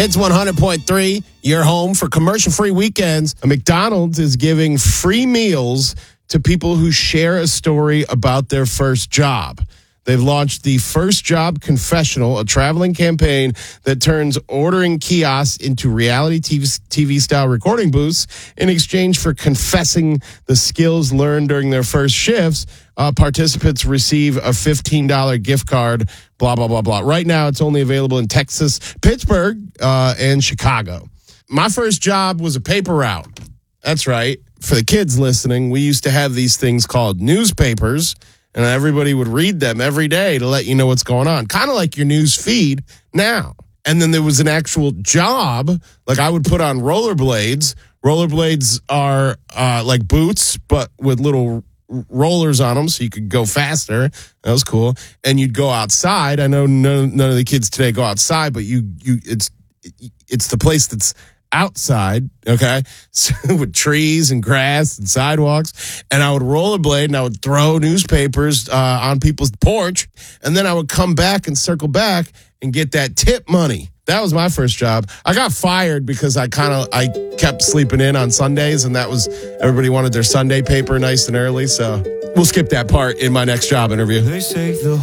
It's 100.3, your home for commercial-free weekends. McDonald's is giving free meals to people who share a story about their first job. They've launched the First Job Confessional, a traveling campaign that turns ordering kiosks into reality TV-style recording booths in exchange for confessing the skills learned during their first shifts. Participants receive a $15 gift card, blah, blah, blah, blah. Right now, it's only available in Texas, Pittsburgh, and Chicago. My first job was a paper route. That's right. For the kids listening, we used to have these things called newspapers, and everybody would read them every day to let you know what's going on. Kind of like your news feed now. And then there was an actual job, like I would put on rollerblades. Rollerblades are like boots, but with little rollers on them so you could go faster. That was cool. And you'd go outside. I know none of the kids today go outside, but it's the place that's outside, okay, so with trees and grass and sidewalks, and I would rollerblade and I would throw newspapers on people's porch, and then I would come back and circle back and get that tip money. That was my first job. I got fired because I kept sleeping in on Sundays, and that was, everybody wanted their Sunday paper nice and early, so we'll skip that part in my next job interview. They say the